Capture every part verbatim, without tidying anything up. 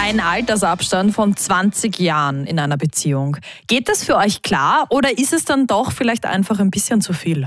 Ein Altersabstand von zwanzig Jahren in einer Beziehung. Geht das für euch klar oder ist es dann doch vielleicht einfach ein bisschen zu viel?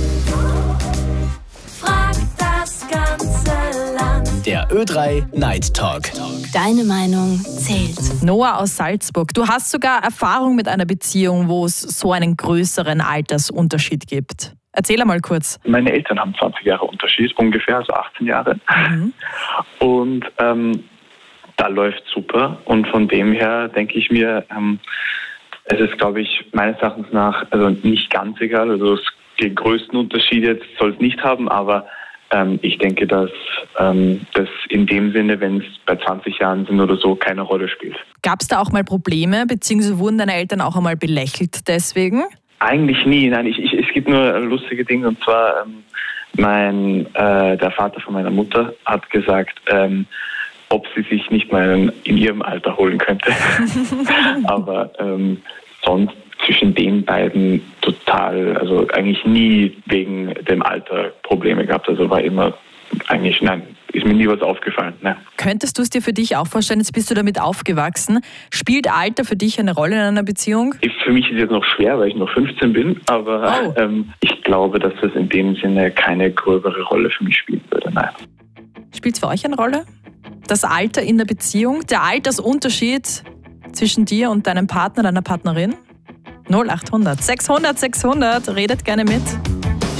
Frag das ganze Land. Der Ö drei Night Talk. Deine Meinung zählt. Noah aus Salzburg, du hast sogar Erfahrung mit einer Beziehung, wo es so einen größeren Altersunterschied gibt. Erzähl einmal kurz. Meine Eltern haben zwanzig Jahre Unterschied, ungefähr, also achtzehn Jahre. Mhm. Und ähm, da läuft super. Und von dem her denke ich mir, ähm, es ist, glaube ich, meines Erachtens nach also nicht ganz egal. Also den größten Unterschied jetzt soll es nicht haben, aber ähm, ich denke, dass ähm, das in dem Sinne, wenn es bei zwanzig Jahren sind oder so, keine Rolle spielt. Gab es da auch mal Probleme, beziehungsweise wurden deine Eltern auch einmal belächelt deswegen? Eigentlich nie. Nein, ich, ich, es gibt nur lustige Dinge. Und zwar, ähm, mein, äh, der Vater von meiner Mutter hat gesagt, ähm, ob sie sich nicht mal in ihrem Alter holen könnte. Aber ähm, sonst zwischen den beiden total, also eigentlich nie wegen dem Alter Probleme gehabt. Also war immer eigentlich, nein, ist mir nie was aufgefallen. Ne. Könntest du es dir für dich auch vorstellen, jetzt bist du damit aufgewachsen, spielt Alter für dich eine Rolle in einer Beziehung? Für mich ist es jetzt noch schwer, weil ich noch fünfzehn bin, aber oh. ähm, ich glaube, dass das in dem Sinne keine gröbere Rolle für mich spielen würde. Nein. Spielt es für euch eine Rolle? Das Alter in der Beziehung, der Altersunterschied zwischen dir und deinem Partner, deiner Partnerin? null acht hundert sechshundert sechshundert, redet gerne mit.